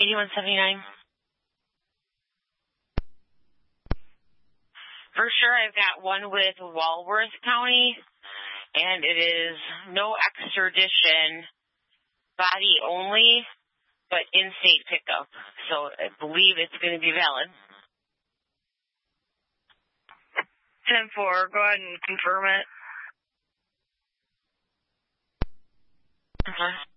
8179. For sure, I've got one with Walworth County, and it is no extradition, body only, but in-state pickup. So I believe it's going to be valid. 10-4, go ahead and confirm it. Okay.